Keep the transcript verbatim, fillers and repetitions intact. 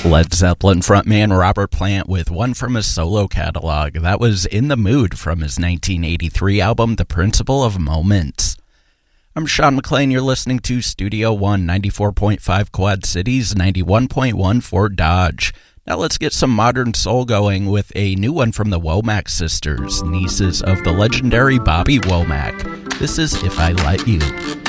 Led Zeppelin frontman Robert Plant with one from his solo catalog. That was In the Mood from his nineteen eighty-three album, The Principle of Moments. I'm Sean McLean. You're listening to Studio One, ninety-four point five Quad Cities, ninety-one point one Fort Dodge. Now let's get some modern soul going with a new one from the Womack sisters, nieces of the legendary Bobby Womack. This is If I Let You.